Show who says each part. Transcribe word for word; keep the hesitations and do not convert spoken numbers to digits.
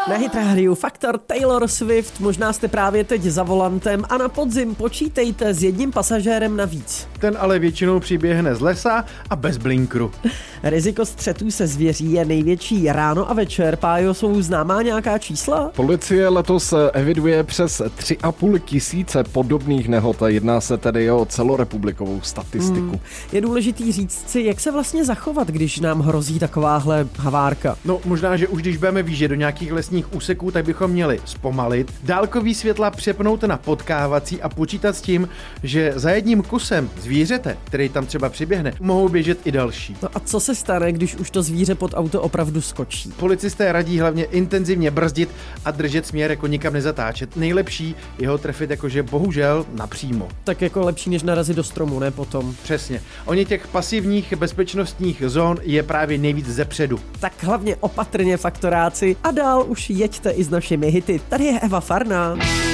Speaker 1: Na Hit rádiu Faktor Taylor Swift, možná jste právě teď za volantem a na podzim počítejte s jedním pasažérem navíc.
Speaker 2: Ten ale většinou přiběhne z lesa a bez blinkru.
Speaker 1: Riziko střetů se zvěří je největší ráno a večer. Pájo, jsou známá nějaká čísla?
Speaker 3: Policie letos eviduje přes tři a půl tisíce podobných nehod. Jedná se tedy o celorepublikovou statistiku. Hmm.
Speaker 1: Je důležitý říct si, jak se vlastně zachovat, když nám hrozí takováhle havárka.
Speaker 2: No možná, že už když budeme výjíždět do nějakých lesních úseků, tak bychom měli zpomalit, dálkový světla přepnout na potkávací a počítat s tím, že za jedním kusem zvířete, který tam třeba přiběhne, mohou běžet i další.
Speaker 1: No a co se stane, když už to zvíře pod auto opravdu skočí?
Speaker 2: Policisté radí hlavně intenzivně brzdit a držet směr, jako nikam nezatáčet. Nejlepší je ho trefit jakože bohužel napřímo.
Speaker 1: Tak jako lepší, než narazit do stromu, ne potom.
Speaker 2: Přesně. Oni těch pasivních bezpečnostních zón je právě nejvíc zepředu.
Speaker 1: Tak hlavně opatrně, faktoráci, a dál už jeďte i s našimi hity. Tady je Eva Farná.